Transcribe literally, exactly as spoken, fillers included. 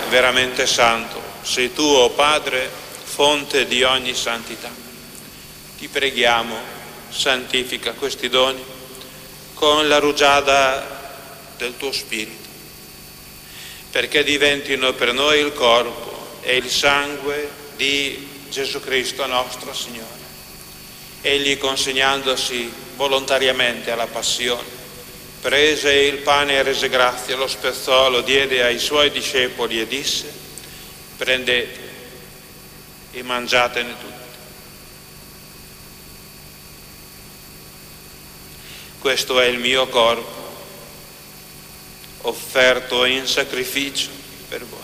veramente santo, sei tu, o Padre, fonte di ogni santità. Ti preghiamo, santifica questi doni con la rugiada del tuo Spirito, perché diventino per noi il corpo e il sangue di Gesù Cristo nostro Signore. Egli, consegnandosi volontariamente alla passione, prese il pane e rese grazie, lo spezzò, lo diede ai suoi discepoli e disse: prendete e mangiatene tutti. Questo è il mio corpo, offerto in sacrificio per voi.